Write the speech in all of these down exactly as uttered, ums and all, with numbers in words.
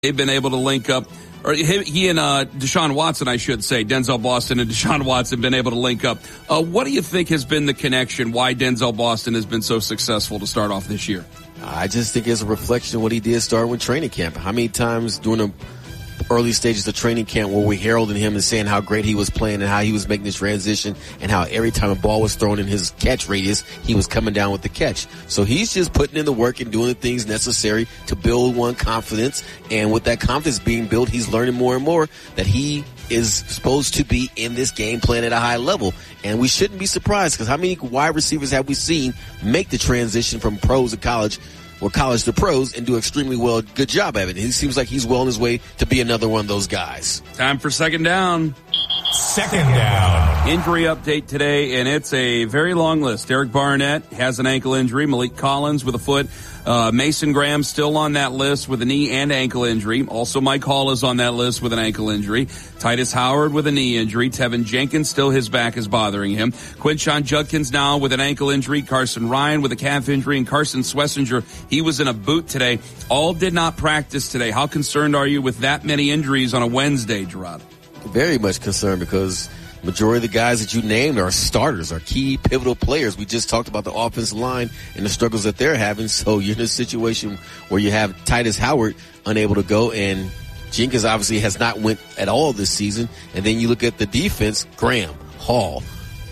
They've been able to link up, or he, he and uh, Deshaun Watson, I should say, Denzel Boston and Deshaun Watson been able to link up. Uh, what do you think has been the connection, why Denzel Boston has been so successful to start off this year? I just think it's a reflection of what he did starting with training camp. How many times during the early stages of training camp were we heralding him and saying how great he was playing and how he was making the transition and how every time a ball was thrown in his catch radius, he was coming down with the catch. So he's just putting in the work and doing the things necessary to build one confidence. And with that confidence being built, he's learning more and more that he is supposed to be in this game playing at a high level. And we shouldn't be surprised because how many wide receivers have we seen make the transition from pros to college or college to pros and do extremely well, good job at it. He seems like he's well on his way to be another one of those guys. Time for second down. Second down. Injury update today, and it's a very long list. Derek Barnett has an ankle injury. Malik Collins with a foot. Uh, Mason Graham still on that list with a knee and ankle injury. Also, Mike Hall is on that list with an ankle injury. Titus Howard with a knee injury. Tevin Jenkins, still his back is bothering him. Quinshon Judkins now with an ankle injury. Carson Ryan with a calf injury. And Carson Swessinger, he was in a boot today. All did not practice today. How concerned are you with that many injuries on a Wednesday, Gerard? Very much concerned because majority of the guys that you named are starters, are key pivotal players. We just talked about the offensive line and the struggles that they're having. So you're in a situation where you have Titus Howard unable to go, and Jenkins obviously has not went at all this season. And then you look at the defense, Graham, Hall,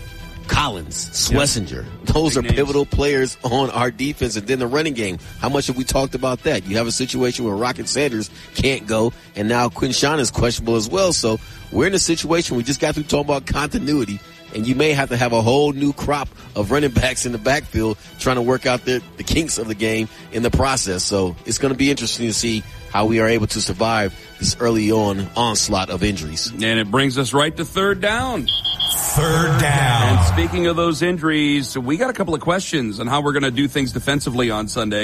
Collins, Swessinger. Yep. Those Big are names. Pivotal players on our defense. And then the running game. How much have we talked about that? You have a situation where Rocket Sanders can't go, and now Quinshon is questionable as well. So we're in a situation we just got through talking about continuity, and you may have to have a whole new crop of running backs in the backfield trying to work out the, the kinks of the game in the process. So it's going to be interesting to see how we are able to survive this early on onslaught of injuries. And it brings us right to third down. Third down. And speaking of those injuries, we got a couple of questions on how we're going to do things defensively on Sunday.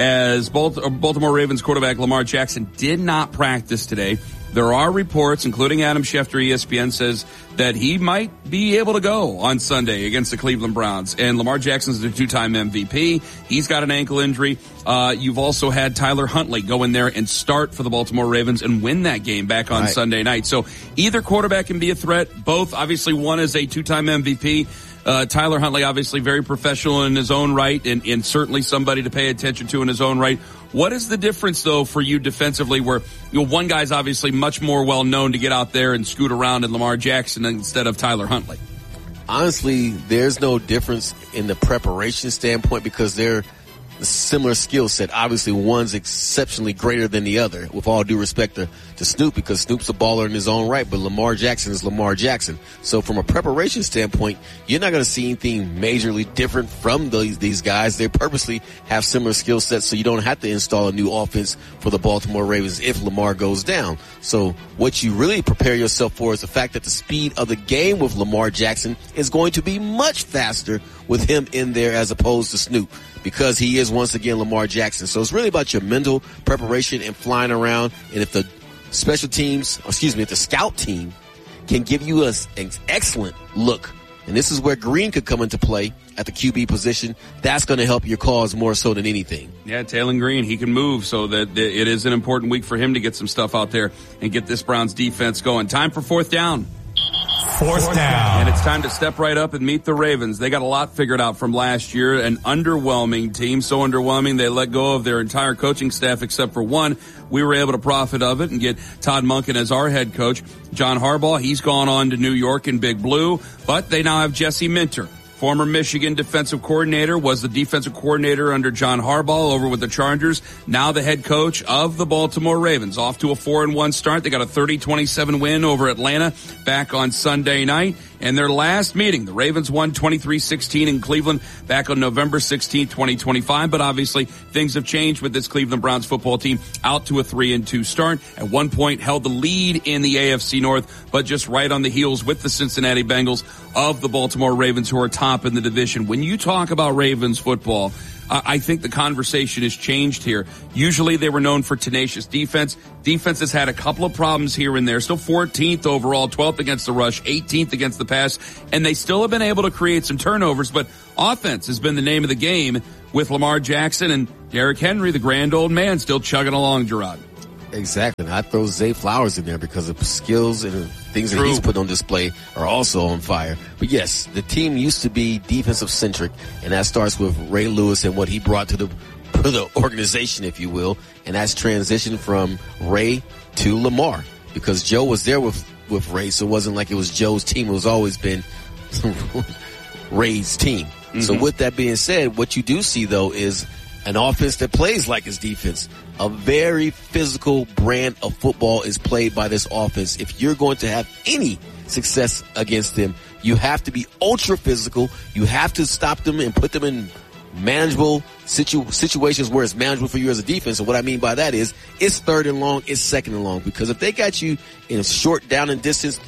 As Baltimore Ravens quarterback Lamar Jackson did not practice today. There are reports, including Adam Schefter, E S P N, says that he might be able to go on Sunday against the Cleveland Browns. And Lamar Jackson's a two-time M V P. He's got an ankle injury. Uh, you've also had Tyler Huntley go in there and start for the Baltimore Ravens and win that game back on right. Sunday night. So either quarterback can be a threat. Both, obviously, one is a two-time M V P. Uh, Tyler Huntley, obviously very professional in his own right, and, and certainly somebody to pay attention to in his own right. What is the difference, though, for you defensively where, you know, one guy's obviously much more well-known to get out there and scoot around in Lamar Jackson instead of Tyler Huntley? Honestly, there's no difference in the preparation standpoint because they're a similar skill set. Obviously, one's exceptionally greater than the other, with all due respect to, to Snoop, because Snoop's a baller in his own right, but Lamar Jackson is Lamar Jackson. So from a preparation standpoint, you're not going to see anything majorly different from these, these guys. They purposely have similar skill sets so you don't have to install a new offense for the Baltimore Ravens if Lamar goes down. So what you really prepare yourself for is the fact that the speed of the game with Lamar Jackson is going to be much faster with him in there as opposed to Snoop, because he is once again Lamar Jackson. So it's really about your mental preparation and flying around. And if the special teams, excuse me, if the scout team can give you a, an excellent look, and this is where Green could come into play at the Q B position, that's going to help your cause more so than anything. Yeah, Taylon Green, he can move, so that it is an important week for him to get some stuff out there and get this Browns defense going. Time for fourth down. Fourth down. And it's time to step right up and meet the Ravens. They got a lot figured out from last year. An underwhelming team, so underwhelming they let go of their entire coaching staff except for one. We were able to profit of it and get Todd Monken as our head coach. John Harbaugh, he's gone on to New York in Big Blue, but they now have Jesse Minter. Former Michigan defensive coordinator, was the defensive coordinator under John Harbaugh over with the Chargers. Now the head coach of the Baltimore Ravens. Off to a four and one start. They got a thirty twenty-seven win over Atlanta back on Sunday night. And their last meeting, the Ravens won twenty-three sixteen in Cleveland back on November sixteenth, twenty twenty-five. But obviously things have changed with this Cleveland Browns football team out to a three and two start. At one point held the lead in the A F C North, but just right on the heels with the Cincinnati Bengals of the Baltimore Ravens, who are top in the division. When you talk about Ravens football, uh, I think the conversation has changed here. Usually they were known for tenacious defense. Defense has had a couple of problems here and there. Still fourteenth overall, twelfth against the rush, eighteenth against the pass, and they still have been able to create some turnovers, but offense has been the name of the game with Lamar Jackson and Derrick Henry, the grand old man, still chugging along, Gerard. Exactly. And I throw Zay Flowers in there because the skills and things True. that he's put on display are also on fire. But yes, the team used to be defensive centric, and that starts with Ray Lewis and what he brought to the, to the organization, if you will. And that's transitioned from Ray to Lamar because Joe was there with, with Ray, so it wasn't like it was Joe's team. It was always been Ray's team. Mm-hmm. So with that being said, what you do see, though, is an offense that plays like his defense. A very physical brand of football is played by this offense. If you're going to have any success against them, you have to be ultra physical. You have to stop them and put them in manageable situ- situations where it's manageable for you as a defense. And what I mean by that is it's third and long, it's second and long. Because if they got you in short down and distance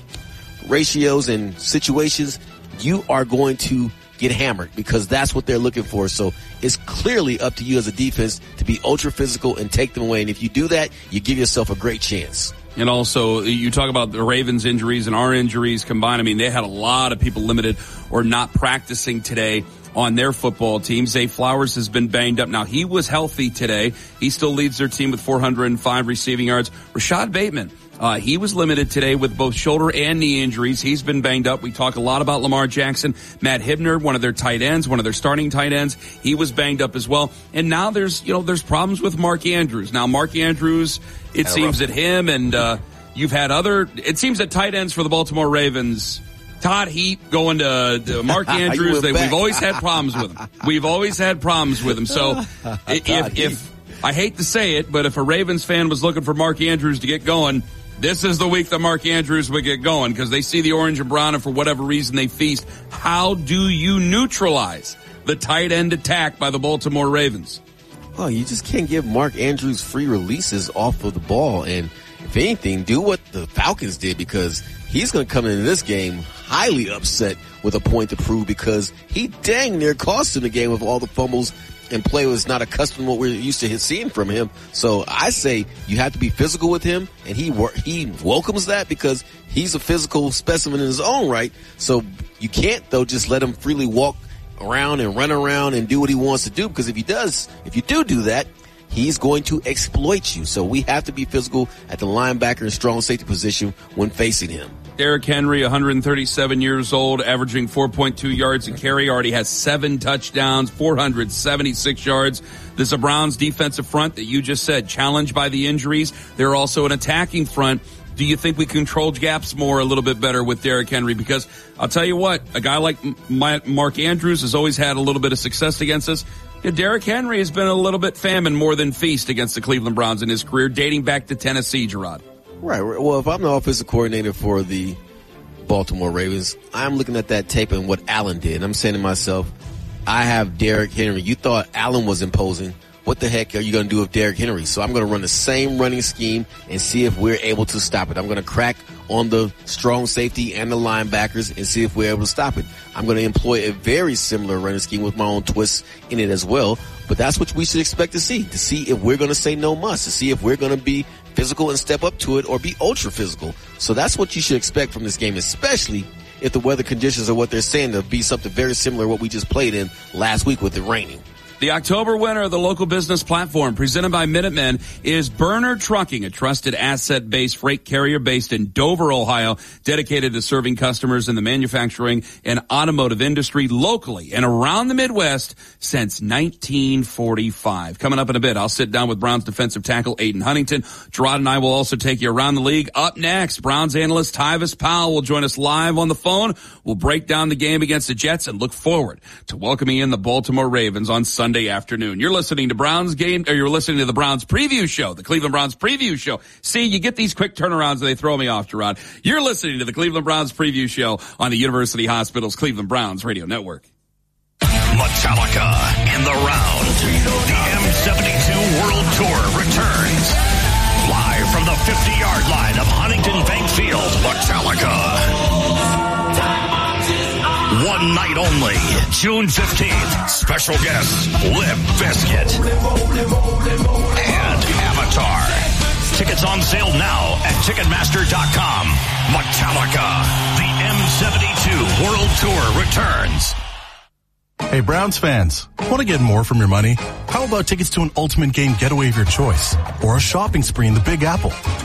ratios and situations, you are going to get hammered because that's what they're looking for. So it's clearly up to you as a defense to be ultra physical and take them away. And if you do that, you give yourself a great chance. And also, you talk about the Ravens injuries and our injuries combined. I mean, they had a lot of people limited or not practicing today on their football team. Zay Flowers has been banged up. Now, he was healthy today. He still leads their team with four hundred five receiving yards. Rashad Bateman, Uh, he was limited today with both shoulder and knee injuries. He's been banged up. We talk a lot about Lamar Jackson. Matt Hibner, one of their tight ends, one of their starting tight ends, he was banged up as well. And now there's, you know, there's problems with Mark Andrews. Now, Mark Andrews, it Had seems that him and, uh, you've had other, it seems that tight ends for the Baltimore Ravens, Todd Heap going to, to Mark Andrews, they, we've always had problems with him. We've always had problems with him. So if, if, I hate to say it, but if a Ravens fan was looking for Mark Andrews to get going, this is the week that Mark Andrews would get going because they see the orange and brown and for whatever reason they feast. How do you neutralize the tight end attack by the Baltimore Ravens? Well, you just can't give Mark Andrews free releases off of the ball. And if anything, do what the Falcons did because he's going to come into this game highly upset with a point to prove because he dang near cost him the game with all the fumbles and play was not accustomed to what we're used to seeing from him. So I say you have to be physical with him, and he he welcomes that because he's a physical specimen in his own right. So you can't, though, just let him freely walk around and run around and do what he wants to do because if he does, if you do do that, he's going to exploit you. So we have to be physical at the linebacker and strong safety position when facing him. Derrick Henry, one hundred thirty-seven years old, averaging four point two yards a carry, already has seven touchdowns, four hundred seventy-six yards. This is a Browns defensive front that you just said, challenged by the injuries. They're also an attacking front. Do you think we control gaps more a little bit better with Derrick Henry? Because I'll tell you what, a guy like Mark Andrews has always had a little bit of success against us. Yeah, Derrick Henry has been a little bit famine more than feast against the Cleveland Browns in his career, dating back to Tennessee, Gerard. Right. Well, if I'm the offensive coordinator for the Baltimore Ravens, I'm looking at that tape and what Allen did. And I'm saying to myself, I have Derrick Henry. You thought Allen was imposing. What the heck are you going to do with Derrick Henry? So I'm going to run the same running scheme and see if we're able to stop it. I'm going to crack on the strong safety and the linebackers and see if we're able to stop it. I'm going to employ a very similar running scheme with my own twists in it as well. But that's what we should expect to see, to see if we're going to say no muss, to see if we're going to be physical and step up to it or be ultra physical. So that's what you should expect from this game, especially if the weather conditions are what they're saying to be something very similar to what we just played in last week with it raining. The October winner of the local business platform presented by Minutemen is Burner Trucking, a trusted asset-based freight carrier based in Dover, Ohio, dedicated to serving customers in the manufacturing and automotive industry locally and around the Midwest since nineteen forty-five. Coming up in a bit, I'll sit down with Browns defensive tackle Aiden Huntington. Gerard and I will also take you around the league. Up next, Browns analyst Tyvis Powell will join us live on the phone. We'll break down the game against the Jets and look forward to welcoming in the Baltimore Ravens on Sunday afternoon. You're listening to Browns game, or you're listening to the Browns preview show, the Cleveland Browns preview show. See, you get these quick turnarounds and they throw me off, Gerard. You're listening to the Cleveland Browns preview show on the University Hospital's Cleveland Browns radio network. Metallica in the round. The M seventy-two World Tour returns. Live from the fifty-yard line of Huntington Bank Field, Metallica. One night only, June fifteenth. Special guests, Limp Bizkit and Avatar. Tickets on sale now at Ticketmaster dot com. Metallica, the M seventy-two World Tour returns. Hey, Browns fans, want to get more from your money? How about tickets to an ultimate game getaway of your choice? Or a shopping spree in the Big Apple?